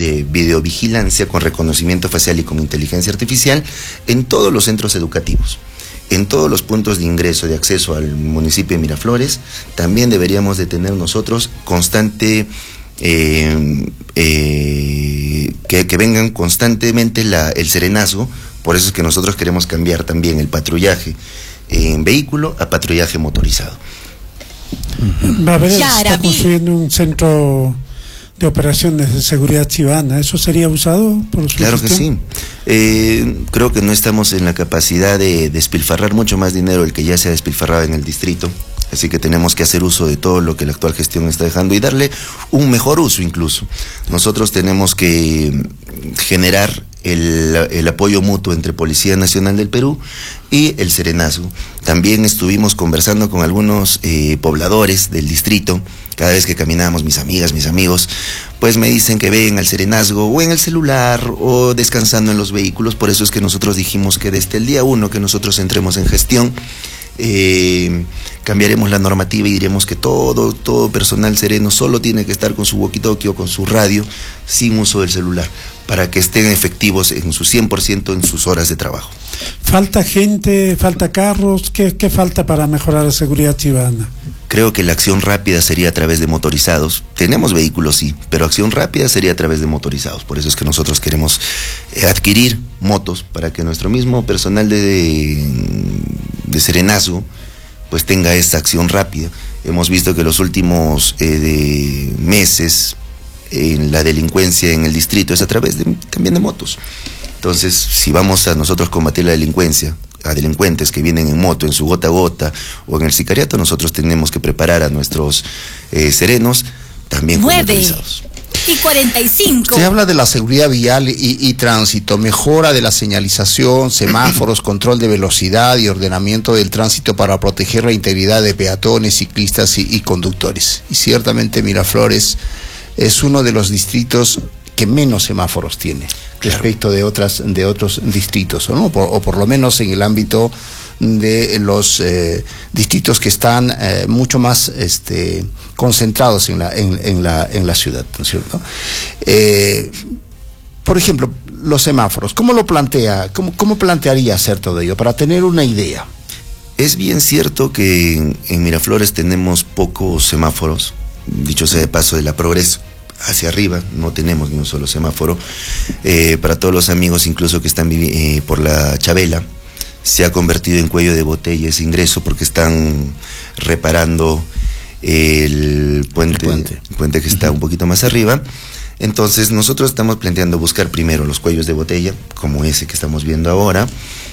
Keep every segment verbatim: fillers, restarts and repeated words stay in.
de videovigilancia con reconocimiento facial y con inteligencia artificial en todos los centros educativos. En todos los puntos de ingreso, de acceso al municipio de Miraflores, también deberíamos de tener nosotros constante, eh, eh, que, que vengan constantemente la, el serenazgo. Por eso es que nosotros queremos cambiar también el patrullaje en vehículo a patrullaje motorizado. Va a haber, se está construyendo un centro de operaciones de seguridad ciudadana. ¿Eso sería usado por los Claro que sí. Eh, creo que no estamos en la capacidad de despilfarrar mucho más dinero del que ya se ha despilfarrado en el distrito. Así que tenemos que hacer uso de todo lo que la actual gestión está dejando y darle un mejor uso incluso. Nosotros tenemos que generar el, el apoyo mutuo entre Policía Nacional del Perú y el Serenazgo. También estuvimos conversando con algunos eh, pobladores del distrito. Cada vez que caminamos, mis amigas, mis amigos, pues me dicen que ven al Serenazgo o en el celular o descansando en los vehículos. Por eso es que nosotros dijimos que desde el día uno que nosotros entremos en gestión, Eh, cambiaremos la normativa y diremos que todo, todo personal sereno solo tiene que estar con su walkie-talkie o con su radio sin uso del celular, para que estén efectivos en su cien por ciento en sus horas de trabajo. ¿Falta gente, falta carros? ¿Qué, qué falta para mejorar la seguridad ciudadana? Creo que la acción rápida sería a través de motorizados. Tenemos vehículos, sí, pero acción rápida sería a través de motorizados. Por eso es que nosotros queremos eh, adquirir motos para que nuestro mismo personal de, de, de serenazgo pues tenga esta acción rápida. Hemos visto que los últimos eh, de meses en la delincuencia en el distrito es a través de, también de motos. Entonces, si vamos a nosotros combatir la delincuencia, a delincuentes que vienen en moto, en su gota a gota o en el sicariato, nosotros tenemos que preparar a nuestros eh, serenos también con motorizados. Y cuarenta y cinco. Se habla de la seguridad vial y, y tránsito, mejora de la señalización, semáforos, control de velocidad y ordenamiento del tránsito para proteger la integridad de peatones, ciclistas y, y conductores. Y ciertamente Miraflores es uno de los distritos que menos semáforos tiene, claro, respecto de otras de otros distritos, ¿no? Por, o por lo menos en el ámbito de los eh, distritos que están eh, mucho más este, concentrados en la en, en la en la ciudad, ¿no es cierto? Eh, por ejemplo, los semáforos, ¿cómo lo plantea? ¿Cómo, cómo plantearía hacer todo ello para tener una idea? Es bien cierto que en, en Miraflores tenemos pocos semáforos, dicho sea de paso, de la Progreso hacia arriba no tenemos ni un solo semáforo. Eh, para todos los amigos incluso que están eh, por la Chabela, se ha convertido en cuello de botella ese ingreso porque están reparando el puente, el puente. El puente que está uh-huh. un poquito más arriba. Entonces nosotros estamos planteando buscar primero los cuellos de botella, como ese que estamos viendo ahora.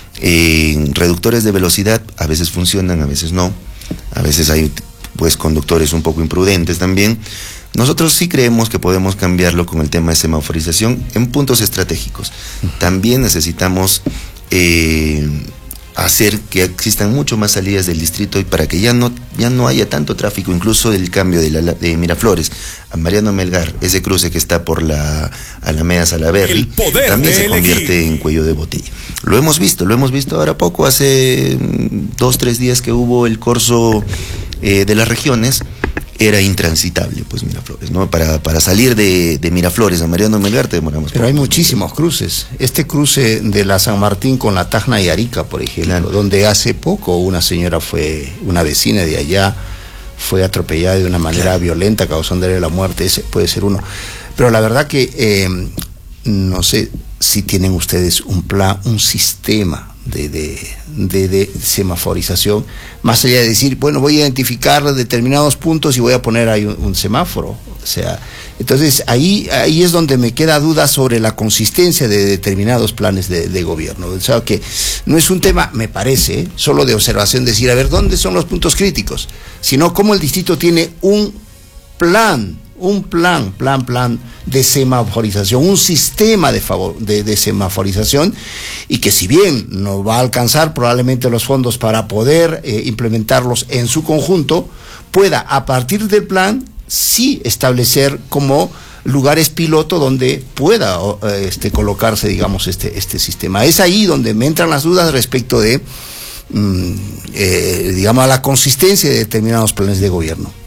Eh, reductores de velocidad a veces funcionan, a veces no. A veces hay pues conductores un poco imprudentes también. Nosotros sí creemos que podemos cambiarlo con el tema de semaforización en puntos estratégicos. También necesitamos eh, hacer que existan mucho más salidas del distrito y para que ya no ya no haya tanto tráfico, incluso del cambio de, la, de Miraflores a Mariano Melgar, ese cruce que está por la Alameda Salaberry, también se convierte en cuello de botella. Lo hemos visto, lo hemos visto ahora poco, hace dos, tres días que hubo el corso eh, de las regiones. Era intransitable, pues Miraflores, ¿no? Para, para salir de, de Miraflores a Mariano Melgar te demoramos. Pero hay muchísimos cruces. Este cruce de la San Martín con la Tacna y Arica, por ejemplo, claro, donde hace poco una señora fue, una vecina de allá, fue atropellada de una manera claro. violenta, causándole la muerte. Ese puede ser uno. Pero la verdad que eh, no sé si tienen ustedes un plan, un sistema de, de, de, de semaforización, más allá de decir, bueno, voy a identificar determinados puntos y voy a poner ahí un, un semáforo. O sea, entonces ahí, ahí es donde me queda duda sobre la consistencia de determinados planes de, de gobierno. O sea, que no es un tema, me parece, solo de observación, decir, a ver, ¿dónde son los puntos críticos? Sino cómo el distrito tiene un plan, un plan, plan, plan de semaforización, un sistema de, favor, de, de semaforización, y que si bien no va a alcanzar probablemente los fondos para poder eh, implementarlos en su conjunto, pueda a partir del plan sí establecer como lugares piloto donde pueda eh, este, colocarse, digamos, este, este sistema. Es ahí donde me entran las dudas respecto de, mm, eh, digamos, a la consistencia de determinados planes de gobierno.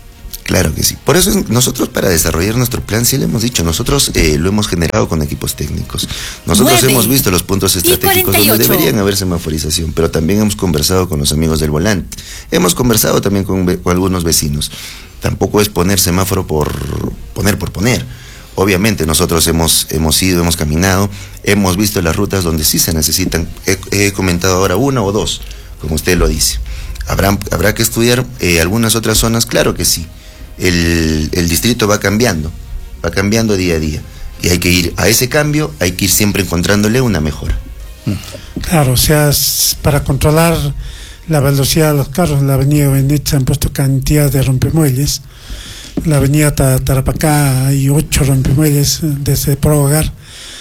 Claro que sí. Por eso es, nosotros para desarrollar nuestro plan, sí le hemos dicho, nosotros eh, lo hemos generado con equipos técnicos. Nosotros nueve hemos visto los puntos estratégicos donde deberían haber semaforización, pero también hemos conversado con los amigos del volante. Hemos conversado también con, con algunos vecinos. Tampoco es poner semáforo por poner por poner. Obviamente nosotros hemos, hemos ido, hemos caminado, hemos visto las rutas donde sí se necesitan. He, he comentado ahora una o dos, como usted lo dice. ¿Habrá, habrá que estudiar eh, algunas otras zonas? Claro que sí. El, el distrito va cambiando, va cambiando día a día. Y hay que ir a ese cambio, hay que ir siempre encontrándole una mejora. Claro, o sea, para controlar la velocidad de los carros, en la avenida Benítez se han puesto cantidad de rompemuelles. En la avenida Tarapacá hay ocho rompemuelles desde Prohogar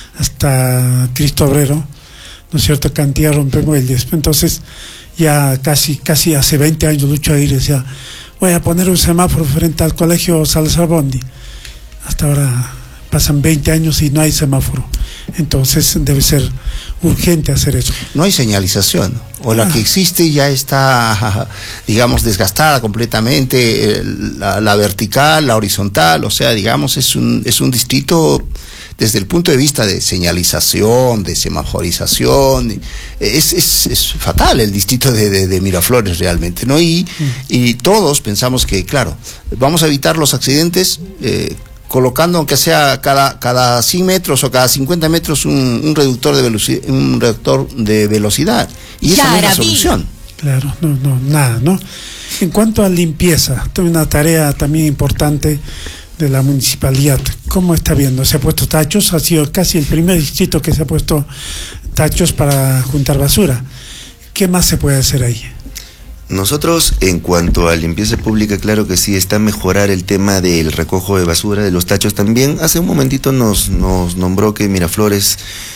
hasta Cristo Obrero, ¿no es cierto? Cantidad de rompemuelles. Entonces, ya casi, casi hace veinte años lucho ahí y decía, voy a poner un semáforo frente al colegio Salazar Bondi. Hasta ahora pasan veinte años y no hay semáforo. Entonces debe ser urgente hacer eso. No hay señalización, o la ah. que existe ya está, digamos, desgastada completamente, la, la vertical, la horizontal, o sea, digamos, es un, es un distrito desde el punto de vista de señalización, de semaforización, es, es, es fatal el distrito de, de, de Miraflores realmente, ¿no? Y, mm. y todos pensamos que, claro, vamos a evitar los accidentes eh, colocando, aunque sea cada, cada cien metros o cada cincuenta metros, un, un reductor de velocidad, un reductor de velocidad. Y esa no es la solución. Claro, no, no, nada, ¿no? En cuanto a limpieza, tengo una tarea también importante de la municipalidad. ¿Cómo está viendo? ¿Se ha puesto tachos? Ha sido casi el primer distrito que se ha puesto tachos para juntar basura. ¿Qué más se puede hacer ahí? Nosotros, en cuanto a limpieza pública, claro que sí, está mejorar el tema del recojo de basura, de los tachos también. Hace un momentito nos, nos nombró que Miraflores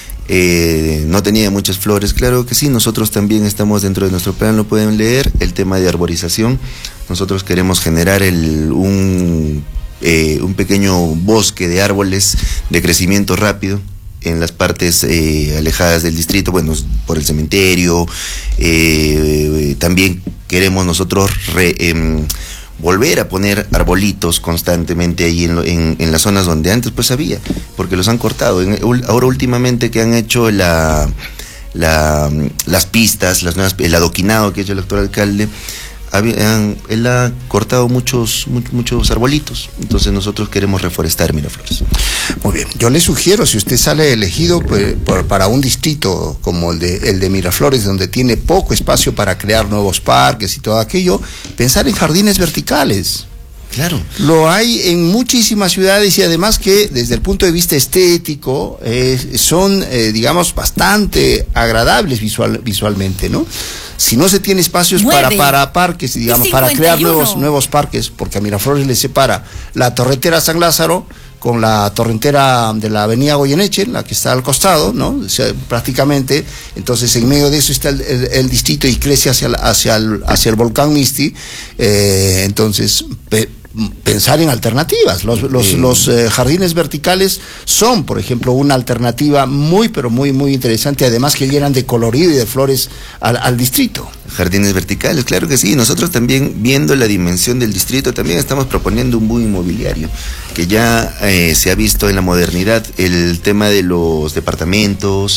eh, no tenía muchas flores. Claro que sí, nosotros también estamos dentro de nuestro plan, lo pueden leer, el tema de arborización. Nosotros queremos generar el, un, eh, un pequeño bosque de árboles de crecimiento rápido en las partes eh, alejadas del distrito, bueno, por el cementerio. Eh, también queremos nosotros re, eh, volver a poner arbolitos constantemente ahí en, en, en las zonas donde antes pues había, porque los han cortado. En, ahora últimamente que han hecho la, la, las pistas, las nuevas, el adoquinado que ha hecho el actual alcalde, habían, él ha cortado muchos, muchos muchos arbolitos. Entonces nosotros queremos reforestar Miraflores. Muy bien, yo le sugiero, si usted sale elegido pues, por, para un distrito como el de, el de Miraflores, donde tiene poco espacio para crear nuevos parques y todo aquello, pensar en jardines verticales. Claro. Lo hay en muchísimas ciudades y además que desde el punto de vista estético eh, son, eh, digamos, bastante agradables visual, visualmente, ¿no? Si no se tiene espacios para, para parques, digamos, para crear nuevos, nuevos parques, porque a Miraflores le separa la torrentera San Lázaro con la torrentera de la avenida Goyeneche, la que está al costado, ¿no? O sea, prácticamente, entonces en medio de eso está el, el, el distrito y crece hacia el, hacia el, hacia el volcán Misti, eh, entonces... Pe, pensar en alternativas. Los, los, sí. los eh, jardines verticales son, por ejemplo, una alternativa muy, pero muy, muy interesante, además que llenan de colorido y de flores al, al distrito. Jardines verticales, claro que sí. Nosotros también, viendo la dimensión del distrito, también estamos proponiendo un boom inmobiliario, que ya eh, se ha visto en la modernidad, el tema de los departamentos,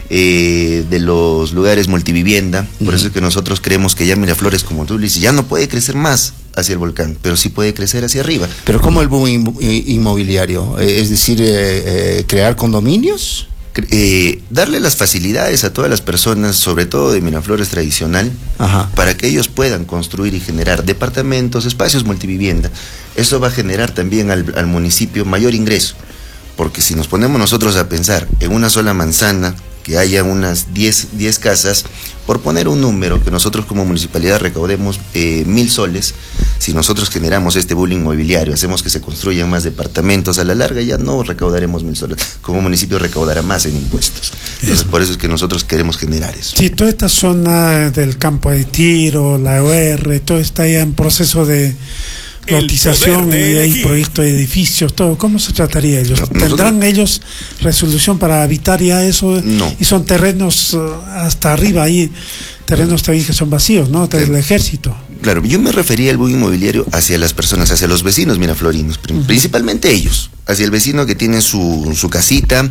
eh, de los lugares multivivienda. Por uh-huh. eso es que nosotros creemos que ya Miraflores, como tú dices, ya no puede crecer más hacia el volcán, pero sí puede crecer hacia arriba. ¿Pero cómo el boom inmobiliario? Es decir, eh, eh, ¿crear condominios? Eh, darle las facilidades a todas las personas, sobre todo de Miraflores tradicional, Ajá. para que ellos puedan construir y generar departamentos, espacios multivivienda. Eso va a generar también al, al municipio mayor ingreso, porque si nos ponemos nosotros a pensar en una sola manzana, que haya unas diez casas, por poner un número, que nosotros como municipalidad recaudemos eh, mil soles, si nosotros generamos este boom inmobiliario, hacemos que se construyan más departamentos, a la larga ya no recaudaremos mil soles, como municipio recaudará más en impuestos. Entonces por eso es que nosotros queremos generar eso. Sí, toda esta zona del campo de tiro, la O R, todo está ya en proceso de, lotización, y hay proyectos de edificios, todo. ¿Cómo se trataría ellos? No, ¿Tendrán nosotros... ellos resolución para habitar ya eso? No. Y son terrenos uh, hasta arriba, ahí terrenos también que son vacíos, ¿no? Del eh, ejército. Claro, yo me refería al boom inmobiliario hacia las personas, hacia los vecinos miraflorinos, uh-huh. principalmente ellos, hacia el vecino que tiene su, su casita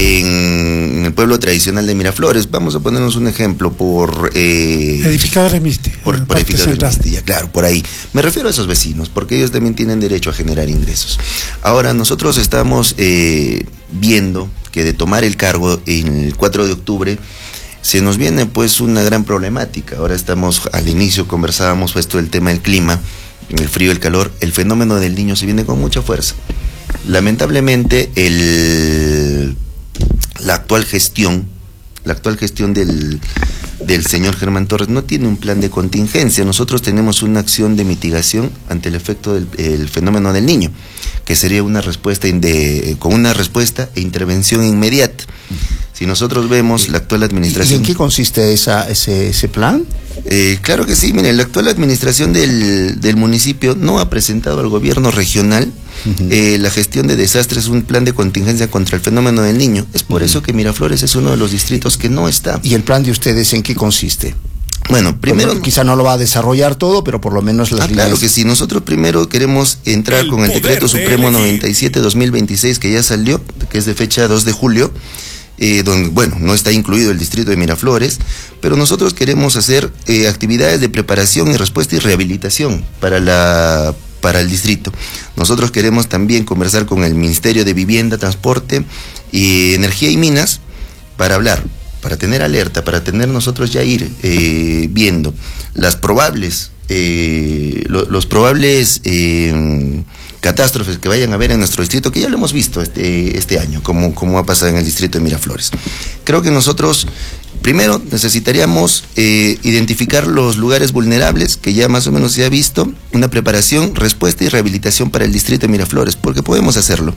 en el pueblo tradicional de Miraflores. Vamos a ponernos un ejemplo por... Eh, edificadores Miste. Por, por edificadores Miste, ya, claro, por ahí. Me refiero a esos vecinos, porque ellos también tienen derecho a generar ingresos. Ahora, nosotros estamos eh, viendo que de tomar el cargo en el cuatro de octubre, se nos viene pues una gran problemática. Ahora estamos, al inicio conversábamos esto del tema del clima, el frío, el calor, el fenómeno del Niño se viene con mucha fuerza. Lamentablemente, el... la actual gestión, la actual gestión del, del señor Germán Torres no tiene un plan de contingencia. Nosotros tenemos una acción de mitigación ante el efecto del el fenómeno del Niño, que sería una respuesta de, con una respuesta e intervención inmediata. Si nosotros vemos la actual administración... ¿Y en qué consiste esa, ese, ese plan? Eh, claro que sí, miren, la actual administración del, del municipio no ha presentado al gobierno regional uh-huh. eh, la gestión de desastres, un plan de contingencia contra el fenómeno del Niño. Es por uh-huh. eso que Miraflores es uno de los distritos que no está. ¿Y el plan de ustedes en qué consiste? Bueno, primero... Porque quizá no lo va a desarrollar todo, pero por lo menos las ah, líneas... Claro que sí, nosotros primero queremos entrar el con el Decreto Supremo noventa y siete dos mil veintiséis, que ya salió, que es de fecha dos de julio, Eh, donde, bueno, no está incluido el distrito de Miraflores, pero nosotros queremos hacer eh, actividades de preparación y respuesta y rehabilitación para la para el distrito. Nosotros queremos también conversar con el Ministerio de Vivienda, Transporte y Energía y Minas para hablar, para tener alerta, para tener nosotros ya ir eh, viendo las probables, eh, lo, los probables eh, catástrofes que vayan a haber en nuestro distrito, que ya lo hemos visto este, este año, como, como ha pasado en el distrito de Miraflores. Creo que nosotros, primero, necesitaríamos eh, identificar los lugares vulnerables, que ya más o menos se ha visto, una preparación, respuesta y rehabilitación para el distrito de Miraflores, porque podemos hacerlo.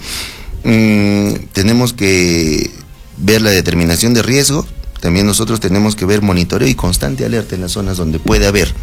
Mm, tenemos que ver la determinación de riesgo, también nosotros tenemos que ver monitoreo y constante alerta en las zonas donde puede haber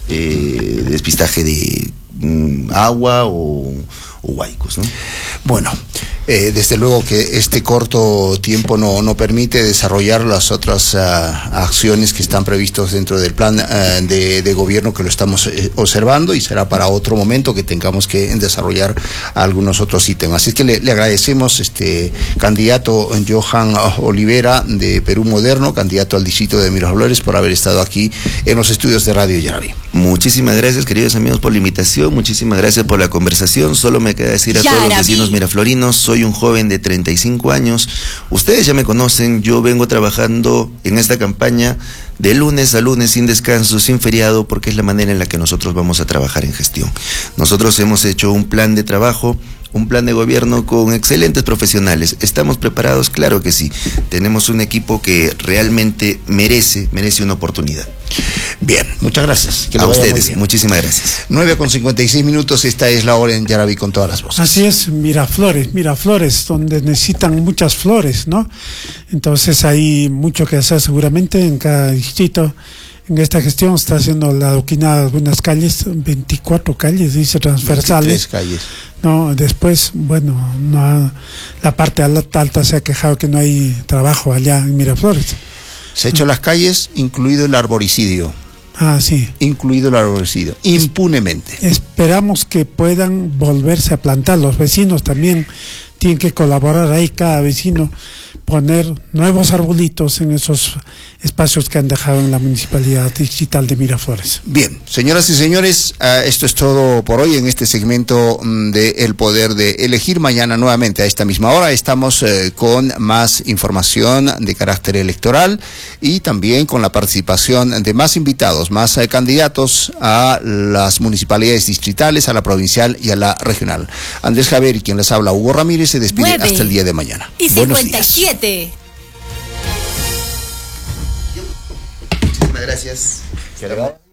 eh, despistaje de mm, agua o, o huaicos, ¿no? Bueno, eh, desde luego que este corto tiempo no, no permite desarrollar las otras uh, acciones que están previstas dentro del plan uh, de, de gobierno, que lo estamos eh, observando, y será para otro momento que tengamos que desarrollar algunos otros ítems. Así que le, le agradecemos, este candidato Johan Olivera de Perú Moderno, candidato al distrito de Miraflores, por haber estado aquí en los estudios de Radio Yaraví. Muchísimas gracias, queridos amigos, por la invitación, muchísimas gracias por la conversación. Solo me queda decir a Yaraví. Todos los vecinos miraflorinos, soy un joven de treinta y cinco años, ustedes ya me conocen, yo vengo trabajando en esta campaña de lunes a lunes, sin descanso, sin feriado, porque es la manera en la que nosotros vamos a trabajar en gestión. Nosotros hemos hecho un plan de trabajo, un plan de gobierno con excelentes profesionales. ¿Estamos preparados? Claro que sí. Tenemos un equipo que realmente merece, merece una oportunidad. Bien, muchas gracias. Que a ustedes, muchísimas gracias. nueve con cincuenta y seis minutos, esta es la hora en Yaraví con todas las voces. Así es, Miraflores, Miraflores, donde necesitan muchas flores, ¿no? Entonces hay mucho que hacer seguramente en cada distrito. En esta gestión está haciendo la adoquinada de algunas calles, veinticuatro calles, dice, transversales. calles. No, después, bueno, no, la parte alta, alta se ha quejado que no hay trabajo allá en Miraflores. Se ha hecho las calles, incluido el arboricidio. Ah, sí. Incluido el arboricidio, impunemente. Esperamos que puedan volverse a plantar. Los vecinos también tienen que colaborar ahí, cada vecino, poner nuevos arbolitos en esos espacios que han dejado en la municipalidad distrital de Miraflores. Bien, señoras y señores, uh, esto es todo por hoy en este segmento um, de El Poder de Elegir. Mañana nuevamente a esta misma hora estamos uh, con más información de carácter electoral y también con la participación de más invitados, más uh, candidatos a las municipalidades distritales, a la provincial y a la regional. Andrés Javier y quien les habla, Hugo Ramírez, se despide hasta el día de mañana. Y cincuenta y siete. Muchísimas gracias.